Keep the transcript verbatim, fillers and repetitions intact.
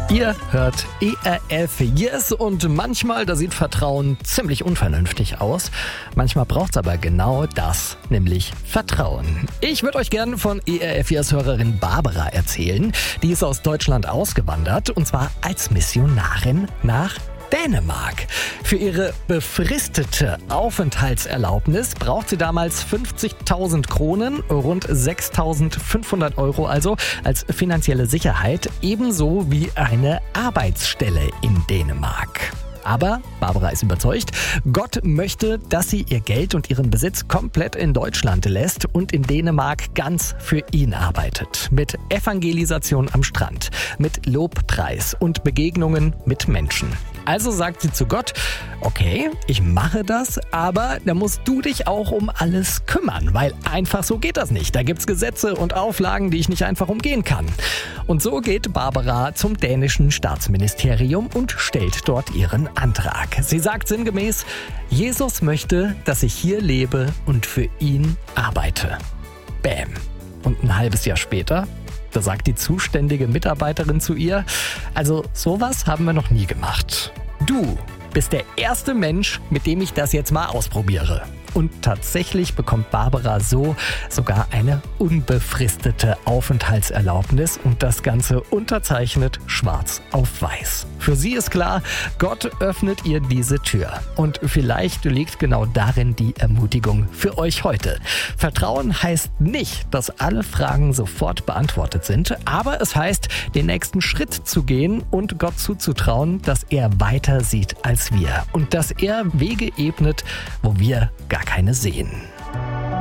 Ihr hört E R F Yes und manchmal, da sieht Vertrauen ziemlich unvernünftig aus. Manchmal braucht's aber genau das, nämlich Vertrauen. Ich würde euch gerne von E R F Yes-Hörerin Barbara erzählen. Die ist aus Deutschland ausgewandert und zwar als Missionarin nach Dänemark. Für ihre befristete Aufenthaltserlaubnis braucht sie damals fünfzigtausend Kronen, rund sechstausendfünfhundert Euro also, als finanzielle Sicherheit, ebenso wie eine Arbeitsstelle in Dänemark. Aber Barbara ist überzeugt, Gott möchte, dass sie ihr Geld und ihren Besitz komplett in Deutschland lässt und in Dänemark ganz für ihn arbeitet. Mit Evangelisation am Strand, mit Lobpreis und Begegnungen mit Menschen. Also sagt sie zu Gott, okay, ich mache das, aber da musst du dich auch um alles kümmern, weil einfach so geht das nicht. Da gibt's Gesetze und Auflagen, die ich nicht einfach umgehen kann. Und so geht Barbara zum dänischen Staatsministerium und stellt dort ihren Antrag. Sie sagt sinngemäß, Jesus möchte, dass ich hier lebe und für ihn arbeite. Bäm. Und ein halbes Jahr später, da sagt die zuständige Mitarbeiterin zu ihr, also sowas haben wir noch nie gemacht. Du bist der erste Mensch, mit dem ich das jetzt mal ausprobiere. Und tatsächlich bekommt Barbara so sogar eine unbefristete Aufenthaltserlaubnis und das Ganze unterzeichnet schwarz auf weiß. Für sie ist klar, Gott öffnet ihr diese Tür. Und vielleicht liegt genau darin die Ermutigung für euch heute. Vertrauen heißt nicht, dass alle Fragen sofort beantwortet sind, aber es heißt, den nächsten Schritt zu gehen und Gott zuzutrauen, dass er weiter sieht als wir und dass er Wege ebnet, wo wir gar keine sehen.